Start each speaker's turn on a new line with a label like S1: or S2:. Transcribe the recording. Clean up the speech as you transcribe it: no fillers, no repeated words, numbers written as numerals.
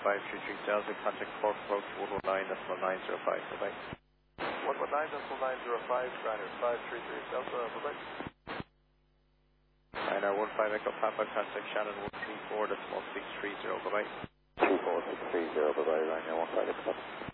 S1: 533 Delta, contact Cork approach 119.905, bye-bye.
S2: 119.905, Granite 533 Delta, bye-bye.
S1: Ryanair 15 Echo Papa, contact Shannon 134.1630, bye-bye.
S2: 24630, bye-bye, Ryanair 15 Echo Papa.